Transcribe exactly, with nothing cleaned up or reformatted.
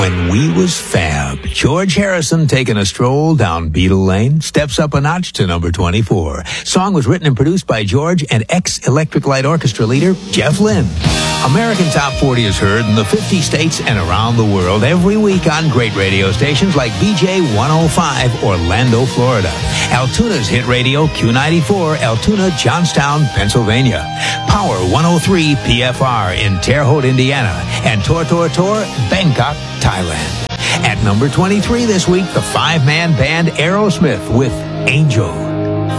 When We Was Fab, George Harrison taking a stroll down Beetle Lane steps up a notch to number twenty-four. Song was written and produced by George and ex-Electric Light Orchestra leader Jeff Lynne. American Top forty is heard in the fifty states and around the world every week on great radio stations like B J one oh five, Orlando, Florida. Altoona's hit radio, Q ninety-four, Altoona, Johnstown, Pennsylvania. Power one oh three P F R in Terre Haute, Indiana. And Tor Tor Tor, Bangkok, Thailand. At number twenty-three this week, the five-man band Aerosmith with Angel.